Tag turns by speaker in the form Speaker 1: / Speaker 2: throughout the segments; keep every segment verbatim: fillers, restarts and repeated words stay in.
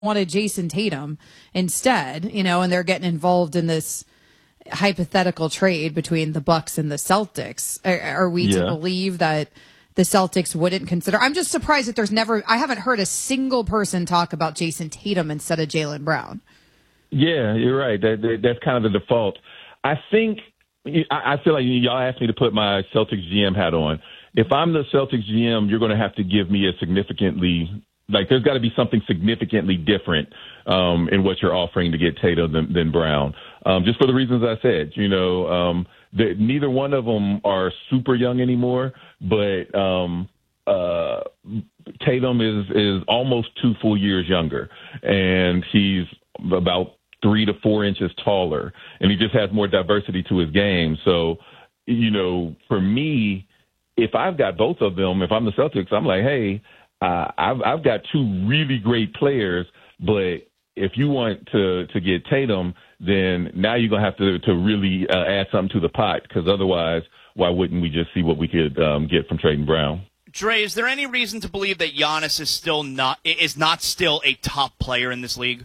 Speaker 1: wanted Jason Tatum instead, you know, and they're getting involved in this hypothetical trade between the Bucks and the Celtics. Are, are we yeah. to believe that the Celtics wouldn't consider? I'm just surprised that there's never, I haven't heard a single person talk about Jason Tatum instead of Jaylen Brown.
Speaker 2: Yeah, you're right. That, that that's kind of the default. I think, I, I feel like y'all asked me to put my Celtics G M hat on. If I'm the Celtics G M, you're going to have to give me a significantly, like there's got to be something significantly different um, in what you're offering to get Tatum than, than Brown. Um, just for the reasons I said, you know, um, the, neither one of them are super young anymore, but um, uh, Tatum is, is almost two full years younger, and he's about three to four inches taller, and he just has more diversity to his game. So, you know, for me, if I've got both of them, if I'm the Celtics, I'm like, hey, uh, I've, I've got two really great players, but if you want to, to get Tatum, then now you're going to have to, to really uh, add something to the pot, because otherwise, why wouldn't we just see what we could um, get from trading Brown?
Speaker 3: Dre, is there any reason to believe that Giannis is still not is not still a top player in this league?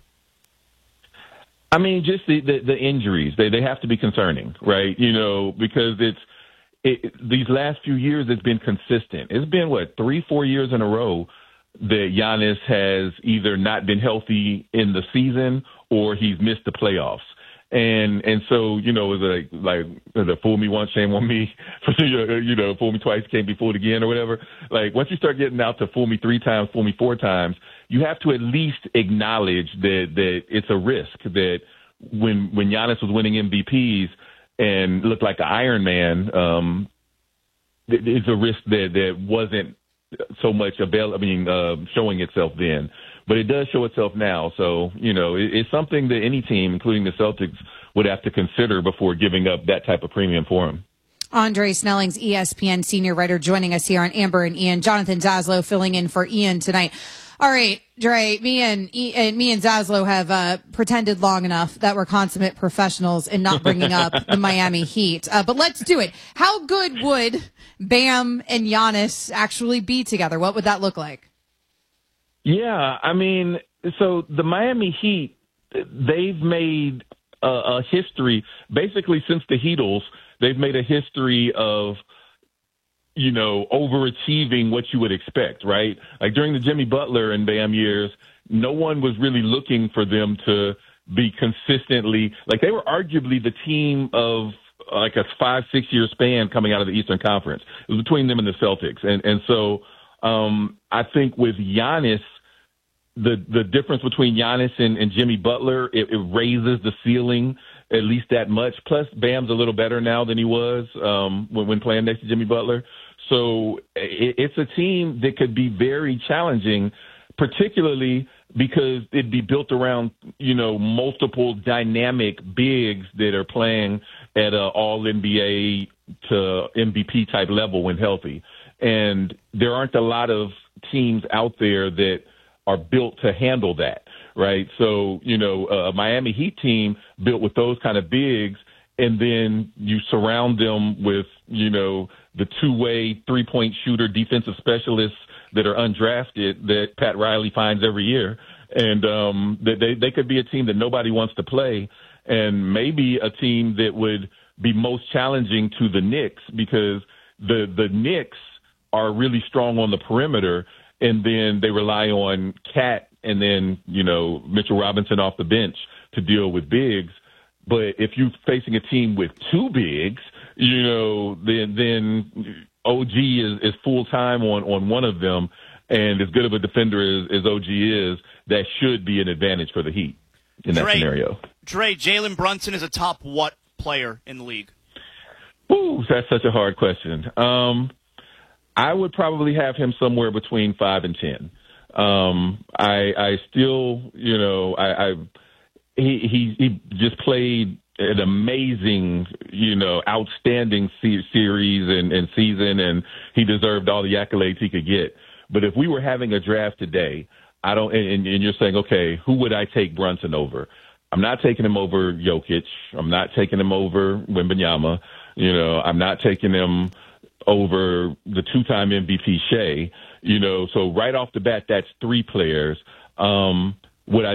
Speaker 2: I mean, just the, the, the injuries, they they have to be concerning, right? You know, because it's it, these last few years, it's been consistent. It's been, what, three, four years in a row that Giannis has either not been healthy in the season or he's missed the playoffs. And and so, you know, it's like, like the fool me once, shame on me. You know, fool me twice, can't be fooled again or whatever. Like, once you start getting out to fool me three times, fool me four times, you have to at least acknowledge that, that it's a risk, that when when Giannis was winning M V Ps and looked like an Iron Man, um, it's a risk that, that wasn't so much avail- I mean, uh, showing itself then. But it does show itself now. So, you know, it, it's something that any team, including the Celtics, would have to consider before giving up that type of premium for him.
Speaker 1: Andre Snelling's E S P N senior writer joining us here on Amber and Ian. Jonathan Zaslow filling in for Ian tonight. All right, Dre, me and, and me and Zaslow have uh, pretended long enough that we're consummate professionals in not bringing up the Miami Heat. Uh, but let's do it. How good would Bam and Giannis actually be together? What would that look like?
Speaker 2: Yeah, I mean, so the Miami Heat, they've made a, a history, basically since the Heatles, they've made a history of, you know, overachieving what you would expect, right? Like during the Jimmy Butler and Bam years, no one was really looking for them to be consistently, like they were arguably the team of like a five, six year span coming out of the Eastern Conference. It was between them and the Celtics. And, and so um, I think with Giannis, the, the difference between Giannis and, and Jimmy Butler, it, it raises the ceiling at least that much. Plus, Bam's a little better now than he was um, when, when playing next to Jimmy Butler. So it, it's a team that could be very challenging, particularly because it'd be built around, you know, multiple dynamic bigs that are playing at a all N B A to M V P type level when healthy. And there aren't a lot of teams out there that are built to handle that, right? So, you know, a Miami Heat team built with those kind of bigs, and then you surround them with, you know, the two-way three-point shooter defensive specialists that are undrafted that Pat Riley finds every year. And um, they, they could be a team that nobody wants to play, and maybe a team that would be most challenging to the Knicks, because the, the Knicks are really strong on the perimeter, and then they rely on Cat and then, you know, Mitchell Robinson off the bench to deal with bigs. But if you're facing a team with two bigs, you know, then then O G is, is full-time on, on one of them, and as good of a defender as, as O G is, that should be an advantage for the Heat in that
Speaker 3: Dre,
Speaker 2: scenario.
Speaker 3: Dre, Jalen Brunson is a top what player in the league?
Speaker 2: Ooh, that's such a hard question. Um, I would probably have him somewhere between five and ten. Um, I, I still, you know, I, I he, he he just played an amazing, you know, outstanding se- series and, and season, and he deserved all the accolades he could get. But if we were having a draft today, I don't, and, and you're saying, okay, who would I take Brunson over? I'm not taking him over Jokic. I'm not taking him over Wembanyama. You know, I'm not taking him over the two-time M V P Shea. You know, so right off the bat, that's three players. Um, would I